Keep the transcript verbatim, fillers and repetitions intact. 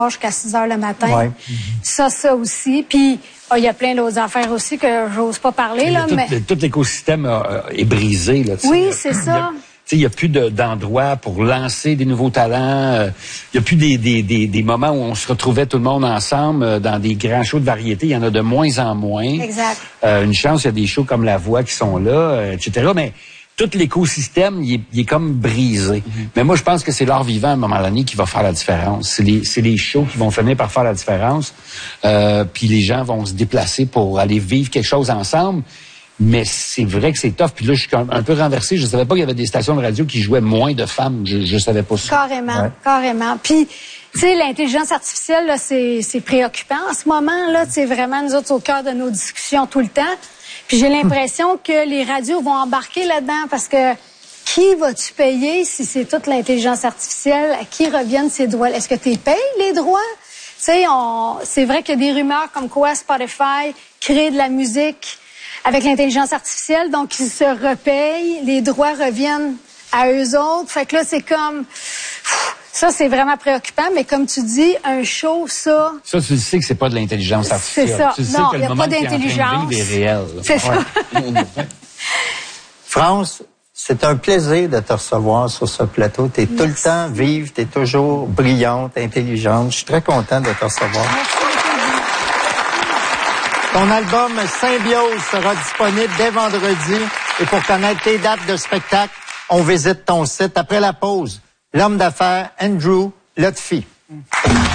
jusqu'à six heures le matin. Ouais. Ça, ça aussi. Puis, il oh, y a plein d'autres affaires aussi que j'ose pas parler. Mais là, tout, mais... tout l'écosystème euh, est brisé. Là, oui, c'est ça. Il n'y a plus d'endroits pour lancer des nouveaux talents. Il n'y a plus des, des, des, des moments où on se retrouvait tout le monde ensemble dans des grands shows de variété. Il y en a de moins en moins. Exact. Euh, une chance, il y a des shows comme La Voix qui sont là, euh, et cetera. Mais tout l'écosystème, il est, il est comme brisé. Mm-hmm. Mais moi, je pense que c'est l'art vivant à un moment donné qui va faire la différence. C'est les, c'est les shows qui vont finir par faire la différence. Euh, puis les gens vont se déplacer pour aller vivre quelque chose ensemble. Mais c'est vrai que c'est tough. Puis là, je suis un peu renversé. Je savais pas qu'il y avait des stations de radio qui jouaient moins de femmes. Je, je savais pas ça. Carrément, ouais. carrément. Puis, tu sais, l'intelligence artificielle, là, c'est, c'est préoccupant en ce moment. Là, c'est vraiment nous autres au cœur de nos discussions tout le temps. Puis j'ai l'impression que les radios vont embarquer là-dedans parce que qui vas-tu payer si c'est toute l'intelligence artificielle? À qui reviennent ces droits? Est-ce que tu payes les droits? Tu sais, on... c'est vrai qu'il y a des rumeurs comme quoi Spotify crée de la musique avec l'intelligence artificielle, donc ils se repayent, les droits reviennent à eux autres. Fait que là, c'est comme... Ça, c'est vraiment préoccupant, mais comme tu dis, un show, ça... Ça, tu sais que c'est pas de l'intelligence artificielle. C'est ça. Tu sais non, que il le n'y a moment pas d'intelligence. est réel. C'est ça. Ouais. France, c'est un plaisir de te recevoir sur ce plateau. Tu es tout le temps vive, tu es toujours brillante, intelligente. Je suis très content de te recevoir. Merci. Ton album Symbiose sera disponible dès vendredi. Et pour connaître tes dates de spectacle, on visite ton site après la pause. L'homme d'affaires Andrew Lutfi.